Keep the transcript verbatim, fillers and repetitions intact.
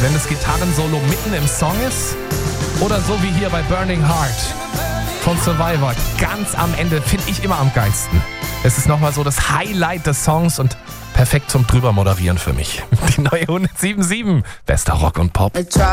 wenn das Gitarrensolo mitten im Song ist oder so wie hier bei Burning Heart von Survivor. Ganz am Ende finde ich immer am geilsten. Es ist nochmal so das Highlight des Songs und perfekt zum drüber moderieren für mich. Die neue hundertsieben Komma sieben. Bester Rock und Pop.